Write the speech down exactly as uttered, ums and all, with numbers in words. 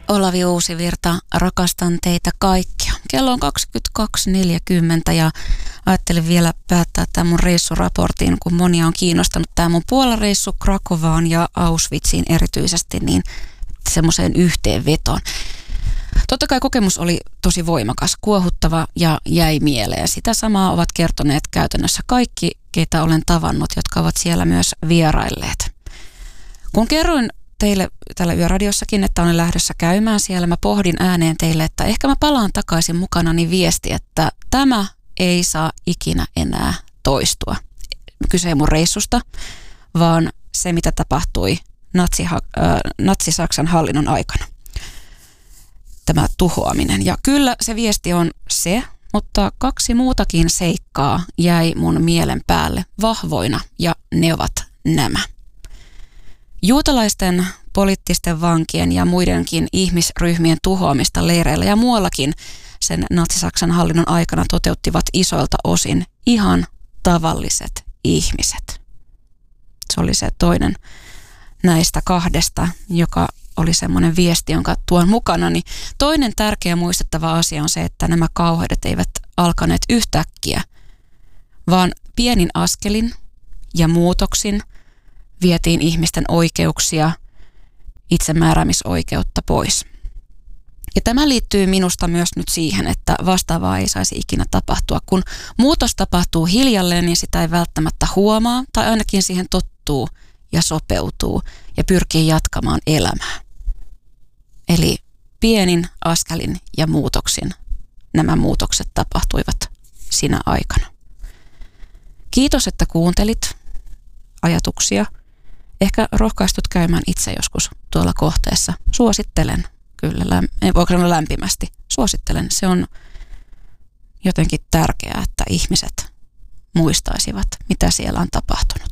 Olavi Uusivirta, rakastan teitä kaikkia. Kello on kaksikymmentäkaksi neljäkymmentä ja ajattelin vielä päättää tämän mun reissuraportin, kun monia on kiinnostanut tämä mun Puola-reissu Krakovaan ja Auschwitziin erityisesti, niin semmoiseen yhteenvetoon. Totta kai kokemus oli tosi voimakas, kuohuttava ja jäi mieleen. Sitä samaa ovat kertoneet käytännössä kaikki, keitä olen tavannut, jotka ovat siellä myös vierailleet. Kun kerroin teille täällä Yöradiossakin, että olen lähdössä käymään siellä, mä pohdin ääneen teille, että ehkä mä palaan takaisin mukanani viesti, että tämä ei saa ikinä enää toistua. Kyse ei mun reissusta, vaan se, mitä tapahtui natsi, äh, natsi-Saksan hallinnon aikana. Tämä tuhoaminen. Ja kyllä se viesti on se, mutta kaksi muutakin seikkaa jäi mun mielen päälle vahvoina, ja ne ovat nämä. Juutalaisten, poliittisten vankien ja muidenkin ihmisryhmien tuhoamista leireillä ja muuallakin sen natsi-Saksan hallinnon aikana toteuttivat isoilta osin ihan tavalliset ihmiset. Se oli se toinen näistä kahdesta, joka oli semmoinen viesti, jonka tuon mukana. Niin toinen tärkeä muistettava asia on se, että nämä kauheudet eivät alkaneet yhtäkkiä, vaan pienin askelin ja muutoksin vietiin ihmisten oikeuksia, itsemääräämisoikeutta pois. Ja tämä liittyy minusta myös nyt siihen, että vastaavaa ei saisi ikinä tapahtua. Kun muutos tapahtuu hiljalleen, niin sitä ei välttämättä huomaa, tai ainakin siihen tottuu ja sopeutuu ja pyrkii jatkamaan elämää. Eli pienin askelin ja muutoksin nämä muutokset tapahtuivat sinä aikana. Kiitos, että kuuntelit ajatuksia. Ehkä rohkaistut käymään itse joskus tuolla kohteessa. Suosittelen kyllä, lämp- voiko sanoa lämpimästi. Suosittelen. Se on jotenkin tärkeää, että ihmiset muistaisivat, mitä siellä on tapahtunut.